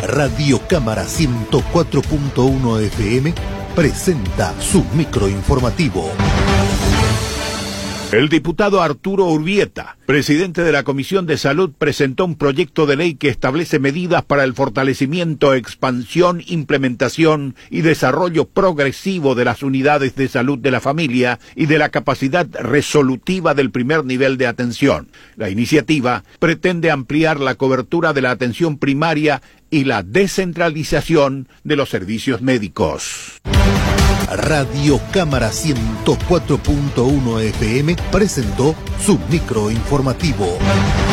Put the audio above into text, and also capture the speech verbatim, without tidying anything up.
Radio Cámara ciento cuatro punto uno F M presenta su microinformativo. El diputado Arturo Urbieta, presidente de la Comisión de Salud, presentó un proyecto de ley que establece medidas para el fortalecimiento, expansión, implementación y desarrollo progresivo de las unidades de salud de la familia y de la capacidad resolutiva del primer nivel de atención. La iniciativa pretende ampliar la cobertura de la atención primaria y la descentralización de los servicios médicos. Radio Cámara ciento cuatro punto uno F M presentó su microinformativo.